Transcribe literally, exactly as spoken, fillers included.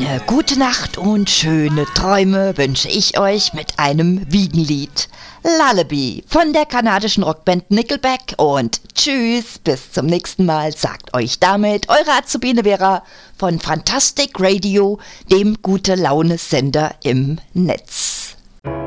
Eine gute Nacht und schöne Träume wünsche ich euch mit einem Wiegenlied. Lullaby von der kanadischen Rockband Nickelback und tschüss, bis zum nächsten Mal, sagt euch damit eure Azubine Vera von Fantastic Radio, dem Gute-Laune-Sender im Netz.